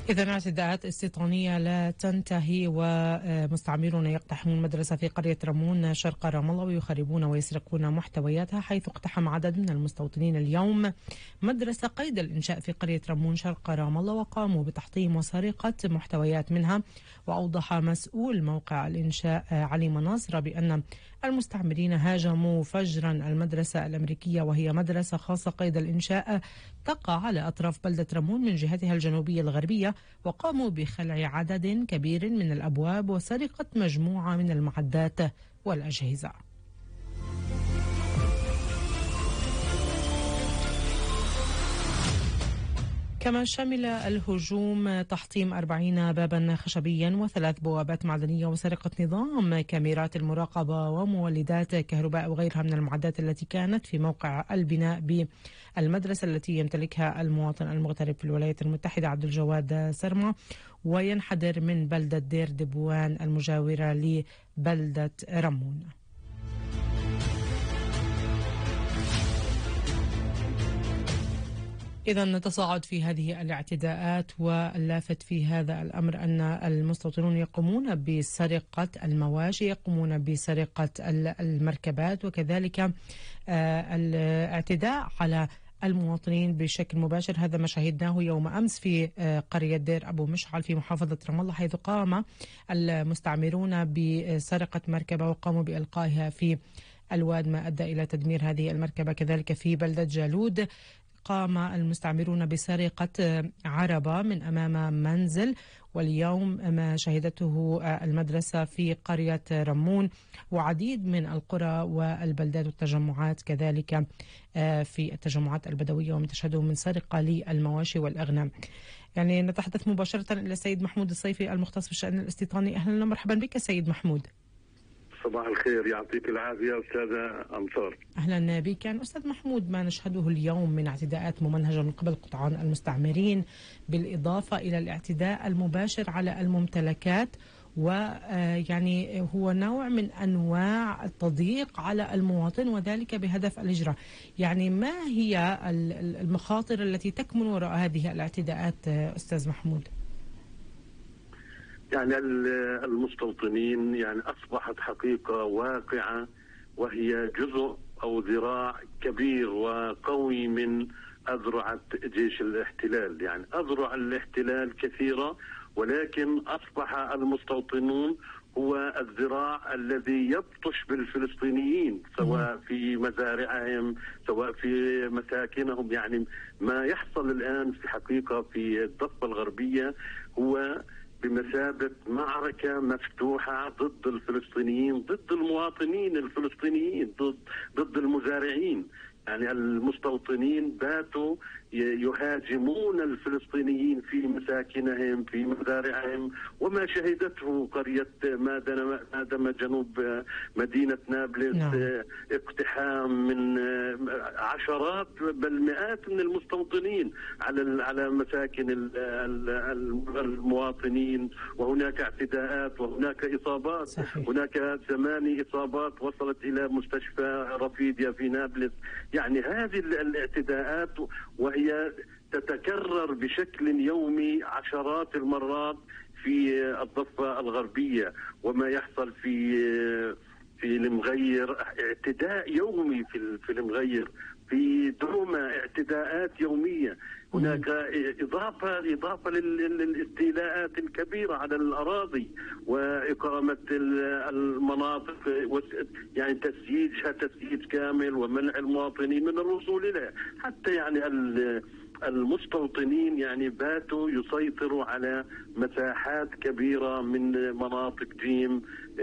إذا اعتداءات استيطانية لا تنتهي، ومستعمرون يقتحمون مدرسة في قرية رمون شرق رام الله ويخربون ويسرقون محتوياتها، حيث اقتحم عدد من المستوطنين اليوم مدرسة قيد الإنشاء في قرية رمون شرق رام الله وقاموا بتحطيم وسرقة محتويات منها. وأوضح مسؤول موقع الإنشاء علي مناصر بأن المستعمرين هاجموا فجرا المدرسة الأمريكية، وهي مدرسة خاصة قيد الإنشاء تقع على أطراف بلدة رمون من جهتها الجنوبية الغربية، وقاموا بخلع عدد كبير من الأبواب وسرقة مجموعة من المعدات والأجهزة. كما شمل الهجوم تحطيم 40 بابا خشبيا و3 بوابات معدنية وسرقة نظام كاميرات المراقبة ومولدات كهرباء وغيرها من المعدات التي كانت في موقع البناء بالمدرسة التي يمتلكها المواطن المغترب في الولايات المتحدة عبد الجواد سرمة، وينحدر من بلدة دير دبوان المجاورة لبلدة رمون. إذا نتصاعد في هذه الاعتداءات، واللافت في هذا الأمر أن المستوطنون يقومون بسرقة المواشي، يقومون بسرقة المركبات، وكذلك الاعتداء على المواطنين بشكل مباشر. هذا ما شاهدناه يوم أمس في قرية دير أبو مشعل في محافظة رام الله، حيث قام المستعمرون بسرقة مركبة وقاموا بإلقائها في الواد، ما أدى إلى تدمير هذه المركبة. كذلك في بلدة جالود قام المستعمرون بسرقة عربة من أمام منزل، واليوم ما شهدته المدرسة في قرية رمون وعديد من القرى والبلدات والتجمعات كذلك في التجمعات البدوية، وما تشهده من سرقة للمواشي والأغنام. يعني نتحدث مباشرة إلى السيد محمود الصيفي المختص بالشأن الاستيطاني. أهلا ومرحبا بك سيد محمود. صباح الخير، يعطيك العافية أستاذة أنصار. أهلا بك. يعني أستاذ محمود، ما نشهده اليوم من اعتداءات ممنهجة من قبل قطعان المستعمرين، بالإضافة إلى الاعتداء المباشر على الممتلكات، ويعني هو نوع من أنواع التضييق على المواطن وذلك بهدف الهجرة. يعني ما هي المخاطر التي تكمن وراء هذه الاعتداءات أستاذ محمود؟ يعني المستوطنين يعني أصبحت حقيقة واقعة، وهي جزء أو ذراع كبير وقوي من أذرعة جيش الاحتلال. يعني أذرع الاحتلال كثيرة، ولكن أصبح المستوطنون هو الذراع الذي يبطش بالفلسطينيين، سواء في مزارعهم سواء في مساكنهم. يعني ما يحصل الآن في حقيقة في الضفة الغربية هو بمثابة معركة مفتوحة ضد الفلسطينيين، ضد المواطنين الفلسطينيين، ضد المزارعين. يعني المستوطنين باتوا يهاجمون الفلسطينيين في مساكنهم في مزارعهم، وما شهدته قرية مادم جنوب مدينة نابلس اقتحام من عشرات بل مئات من المستوطنين على مساكن المواطنين، وهناك اعتداءات وهناك إصابات. صحيح. هناك 8 إصابات وصلت إلى مستشفى رفيديا في نابلس. يعني هذه الاعتداءات وهي تتكرر بشكل يومي عشرات المرات في الضفة الغربية. وما يحصل في المغير اعتداء يومي، في المغير، في دوما اعتداءات يومية. هناك إضافة للاستيلاءات الكبيرة على الأراضي وإقامة المناطق، يعني تسييجها تسييج كامل ومنع المواطنين من الوصول إليها. حتى يعني المستوطنين يعني باتوا يسيطروا على مساحات كبيرة من مناطق جيم،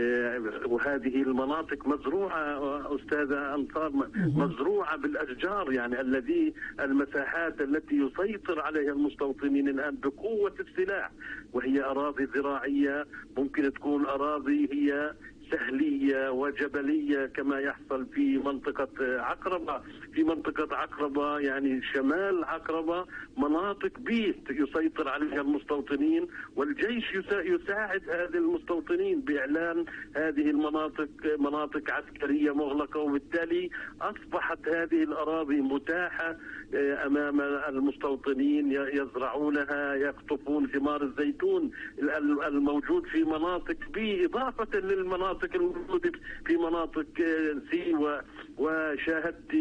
وهذه المناطق مزروعة أستاذة أنصار، مزروعة بالأشجار. يعني المساحات التي يسيطر عليها المستوطنين الآن بقوة السلاح، وهي أراضي زراعية، ممكن تكون أراضي هي سهلية وجبلية كما يحصل في منطقة عقربة. يعني شمال عقربة مناطق بيت يسيطر عليها المستوطنين، والجيش يساعد هذه المستوطنين بإعلان هذه المناطق مناطق عسكرية مغلقة، وبالتالي أصبحت هذه الأراضي متاحة أمام المستوطنين يزرعونها، يقطفون ثمار الزيتون الموجود في مناطق بي، إضافة للمناطق الموجودة في مناطق سي. وشاهدت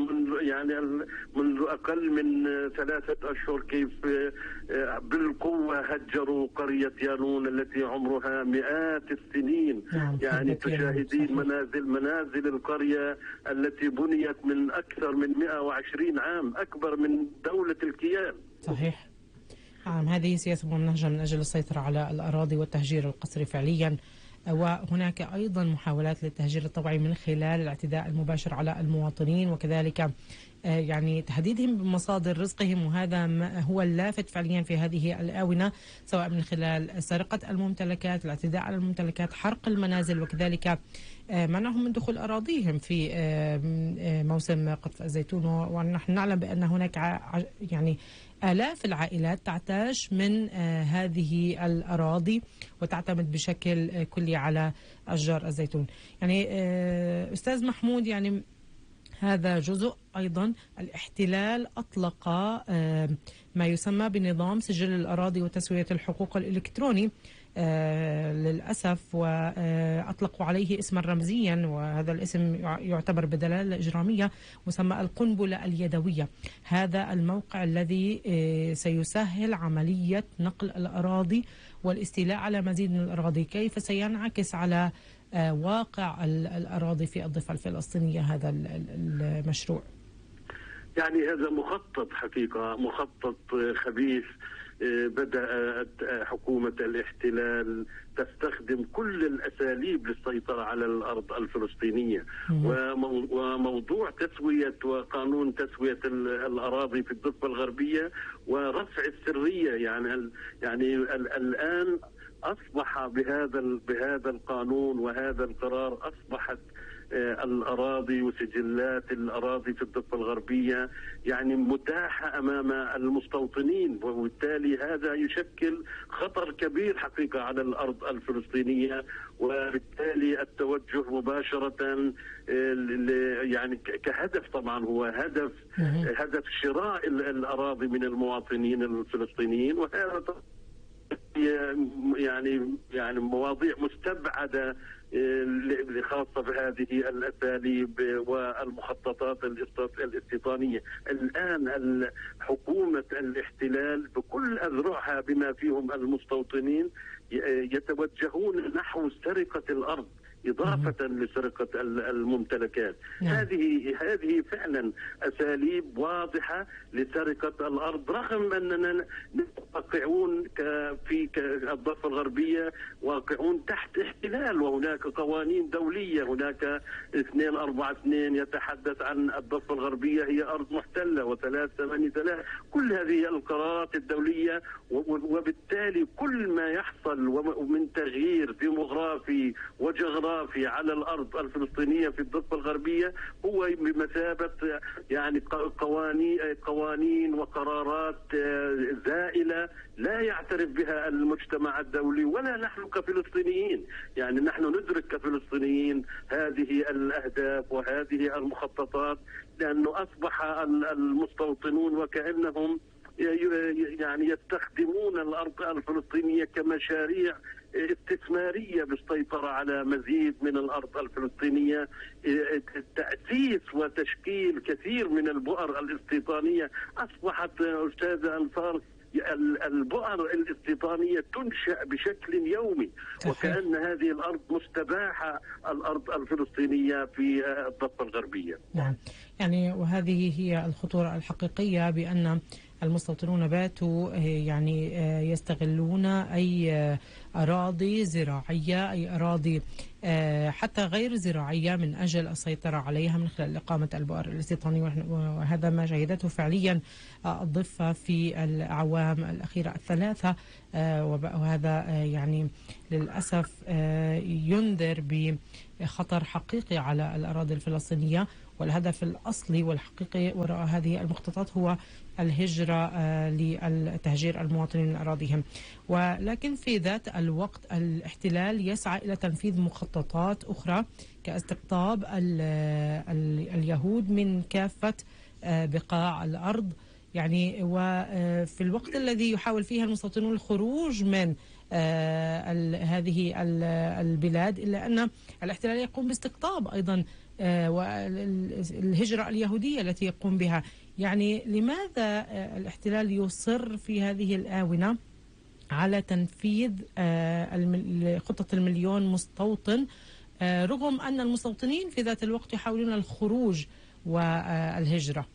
منذ أقل من 3 أشهر كيف بالقوة هجروا قرية يانون التي عمرها مئات السنين. يعني تشاهدين منازل القرية التي بنيت من أكثر من 120 عام، أكبر من دولة الكيان. صحيح. هذه سياسة ممنهجة من أجل السيطرة على الأراضي والتهجير القسري فعليا، وهناك أيضا محاولات للتهجير الطوعي من خلال الاعتداء المباشر على المواطنين، وكذلك يعني تهديدهم بمصادر رزقهم، وهذا ما هو اللافت فعليا في هذه الآونة، سواء من خلال سرقة الممتلكات، الاعتداء على الممتلكات، حرق المنازل، وكذلك منعهم من دخول أراضيهم في موسم قطف الزيتون. ونحن نعلم بأن هناك يعني آلاف العائلات تعتاش من هذه الأراضي وتعتمد بشكل كلي على أشجار الزيتون. يعني أستاذ محمود، يعني هذا جزء أيضا. الاحتلال أطلق ما يسمى بنظام سجل الأراضي وتسوية الحقوق الإلكتروني للأسف، وأطلقوا عليه اسما رمزيا، وهذا الاسم يعتبر بدلالة إجرامية، مسمى القنبلة اليدوية. هذا الموقع الذي سيسهل عملية نقل الأراضي والاستيلاء على مزيد من الأراضي. كيف سينعكس على واقع الأراضي في الضفة الفلسطينية هذا المشروع؟ يعني هذا مخطط، حقيقة مخطط خبيث. بدأت حكومة الاحتلال تستخدم كل الأساليب للسيطرة على الأرض الفلسطينية، وموضوع تسوية وقانون تسوية الأراضي في الضفة الغربية ورفع السرية. يعني الآن أصبح بهذا القانون وهذا القرار أصبحت الأراضي وسجلات الأراضي في الضفة الغربية يعني متاحة أمام المستوطنين، وبالتالي هذا يشكل خطر كبير حقيقة على الأرض الفلسطينية. وبالتالي التوجه مباشرة يعني كهدف، طبعا هو هدف شراء الأراضي من المواطنين الفلسطينيين، وهذا يعني مواضيع مستبعدة خاصة بهذه الأساليب والمخططات الاستيطانية. الآن حكومة الاحتلال بكل أذرعها بما فيهم المستوطنين يتوجهون نحو سرقة الأرض إضافة لسرقة الممتلكات. هذه فعلا أساليب واضحة لسرقة الأرض، رغم أننا واقعون في الضفة الغربية واقعون تحت احتلال، وهناك قوانين دولية. هناك 242 يتحدث عن الضفة الغربية هي أرض محتلة، و383 كل هذه القرارات الدولية. وبالتالي كل ما يحصل من تغيير ديموغرافي وجغرافي على الأرض الفلسطينية في الضفة الغربية هو بمثابة يعني قوانين وقرارات زائلة لا يعترف بها المجتمع الدولي ولا نحن كفلسطينيين. يعني نحن ندرك كفلسطينيين هذه الأهداف وهذه المخططات، لأنه أصبح المستوطنون وكأنهم يعني يستخدمون الأرض الفلسطينية كمشاريع استثمارية بالسيطرة على مزيد من الأرض الفلسطينية، تأسيس وتشكيل كثير من البؤر الاستيطانية. أصبحت أستاذ أنصار البؤر الاستيطانية تنشأ بشكل يومي، وكأن هذه الأرض مستباحة، الأرض الفلسطينية في الضفة الغربية. نعم، يعني وهذه هي الخطورة الحقيقية، بأن المستوطنون باتوا يعني يستغلون أي أراضي زراعية، أي أراضي حتى غير زراعية، من أجل السيطرة عليها من خلال إقامة البؤر الاستيطانية. وهذا ما شهدته فعليا الضفة في الأعوام الأخيرة الثلاثة، وهذا يعني للأسف ينذر بخطر حقيقي على الأراضي الفلسطينية. والهدف الأصلي والحقيقي وراء هذه المخططات هو الهجرة لتهجير المواطنين من أراضيهم. ولكن في ذات الوقت الاحتلال يسعى إلى تنفيذ مخططات أخرى كاستقطاب اليهود من كافة بقاع الأرض. يعني وفي الوقت الذي يحاول فيه المستوطنون الخروج من هذه البلاد، إلا أن الاحتلال يقوم باستقطاب أيضا والهجرة اليهودية التي يقوم بها. يعني لماذا الاحتلال يصر في هذه الآونة على تنفيذ خطة المليون مستوطن رغم أن المستوطنين في ذات الوقت يحاولون الخروج والهجرة؟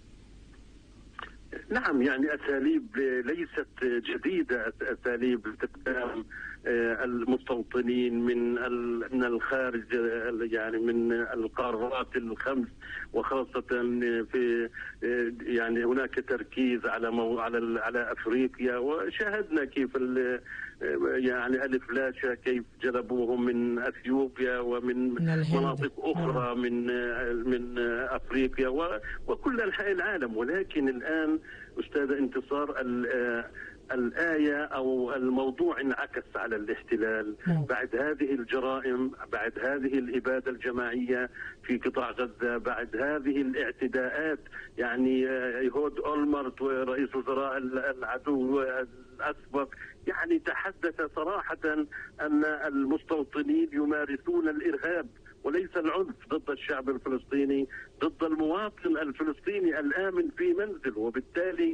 نعم، يعني أساليب ليست جديدة، أساليب استخدام المستوطنين من الخارج، يعني من القارات الخمس، وخاصة في يعني هناك تركيز على أفريقيا. وشاهدنا كيف يعني ألف لاشة كيف جلبوهم من أثيوبيا ومن مناطق أخرى من أفريقيا وكل أنحاء العالم. ولكن الآن أستاذ انتصار، الآية أو الموضوع انعكس على الاحتلال بعد هذه الجرائم، بعد هذه الإبادة الجماعية في قطاع غزة، بعد هذه الاعتداءات. يعني يهود أولمرت ورئيس وزراء العدو الأسبق يعني تحدث صراحة أن المستوطنين يمارسون الإرهاب وليس العنف ضد الشعب الفلسطيني، ضد المواطن الفلسطيني الآمن في منزله. وبالتالي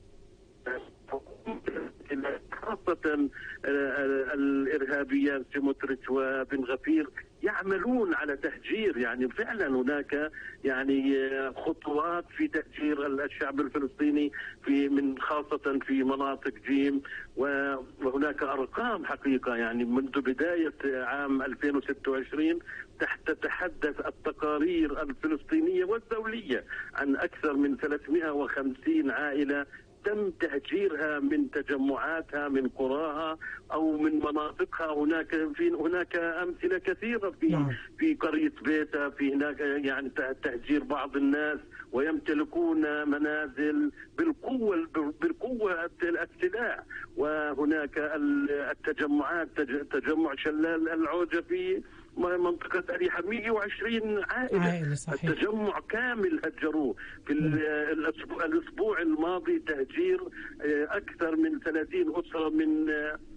خاصة الإرهابيين سموتريتش وبن غفير يعملون على تهجير. يعني فعلا هناك يعني خطوات في تهجير الشعب الفلسطيني من خاصة في مناطق جيم، وهناك أرقام حقيقة. يعني منذ بداية عام 2026 تتحدث التقارير الفلسطينية والدولية عن أكثر من 350 عائلة تم تهجيرها من تجمعاتها، من قراها او من مناطقها. هناك امثله كثيره في قريه بيتا، في هناك يعني تهجير بعض الناس ويمتلكون منازل بالقوه السلاح. وهناك التجمعات، تجمع شلال العوجه في منطقة أريحة 120 عائلة. التجمع كامل هجروه. في الأسبوع الماضي تهجير أكثر من 30 أسرة من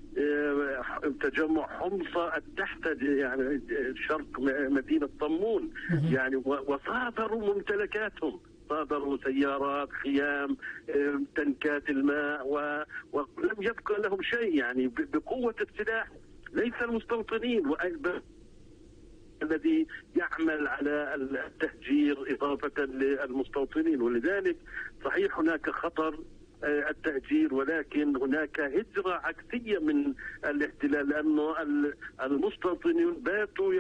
تجمع حمصة التحت، يعني شرق مدينة طمون. يعني وصادروا ممتلكاتهم، صادروا سيارات، خيام، تنكات الماء، ولم يبقى لهم شيء. يعني بقوة السلاح، ليس المستوطنين الذي يعمل على التهجير إضافة للمستوطنين. ولذلك صحيح هناك خطر التهجير، ولكن هناك هجرة عكسية من الاحتلال، لأنه المستوطنين باتوا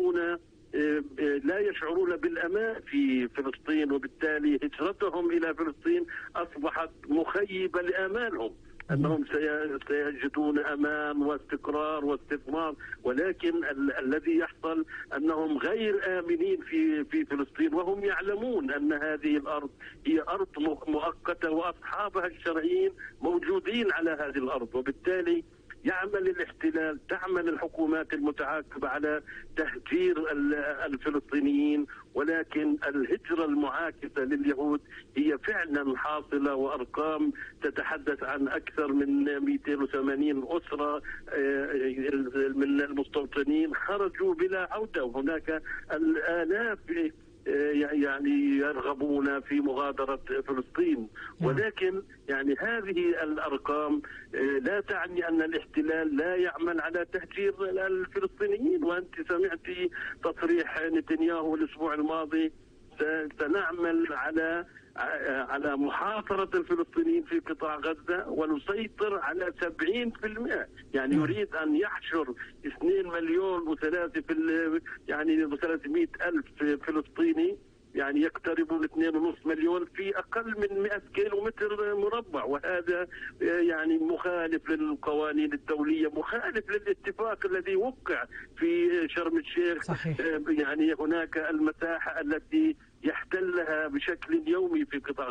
لا يشعرون بالأمان في فلسطين، وبالتالي هجرتهم إلى فلسطين أصبحت مخيبة لآمالهم أنهم سيجدون أمان واستقرار واستثمار. ولكن الذي يحصل أنهم غير آمنين في فلسطين، وهم يعلمون أن هذه الأرض هي أرض مؤقتة وأصحابها الشرعيين موجودين على هذه الأرض. وبالتالي يعمل الاحتلال، تعمل الحكومات المتعاقبة على تهجير الفلسطينيين، ولكن الهجرة المعاكسة لليهود هي فعلا حاصلة، وأرقام تتحدث عن أكثر من 280 أسرة من المستوطنين خرجوا بلا عودة، وهناك الآلاف يعني يرغبون في مغادرة فلسطين. ولكن يعني هذه الأرقام لا تعني أن الاحتلال لا يعمل على تهجير الفلسطينيين. وأنت سمعتي تصريح نتنياهو الأسبوع الماضي، سنعمل على محاصرة الفلسطينيين في قطاع غزة ونسيطر على 70%. يعني يريد أن يحشر 2 مليون يعني 300 ألف فلسطيني، يعني يقتربون 2.5 مليون في أقل من 100 كيلومتر مربع. وهذا يعني مخالف للقوانين الدولية، مخالف للاتفاق الذي وقع في شرم الشيخ. صحيح. يعني هناك المساحة التي يحتلها بشكل يومي في قطاع